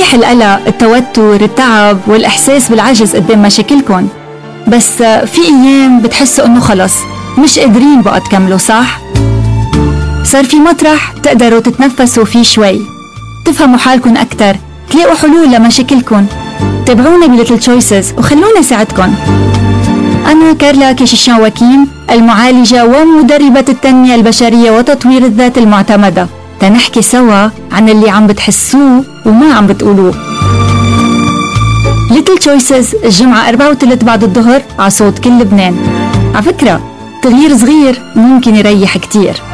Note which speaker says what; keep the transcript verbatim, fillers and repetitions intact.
Speaker 1: صحيح القلق، التوتر، التعب والإحساس بالعجز قدام مشاكلكن، بس في أيام بتحسوا إنه خلص مش قادرين بقى تكملوا، صح؟ صار في مطرح تقدروا تتنفسوا فيه شوي، تفهموا حالكن أكتر، تلاقوا حلول لمشاكلكن. تابعونا بليتل تشويسز وخلونا ساعدكن. أنا كارلا كيشيشان وكيم، المعالجة ومدربة التنمية البشرية وتطوير الذات المعتمدة، تنحكي سوا عن اللي عم بتحسوه وما عم بتقولوه. ليتل تشويسز الجمعة أربعة وثلاث بعد الظهر على صوت كل لبنان. على فكرة تغيير صغير ممكن يريح كتير.